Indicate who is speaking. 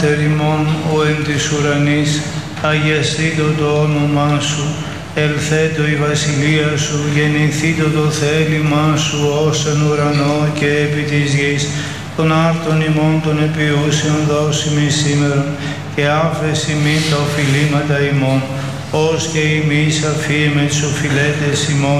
Speaker 1: Τεριμών ο εν της ουρανής, αγιαστήτω το όνομά σου, ελθέτω η βασιλεία σου, γεννηθήτω το θέλημά σου ως εν ουρανό και επί της γης. Των άρτων ημών των επιούσιων δώσιμη σήμερον και άφεση μη τα οφειλήματα ημών, ως και εμείς αφήμε τους οφειλέτες ημών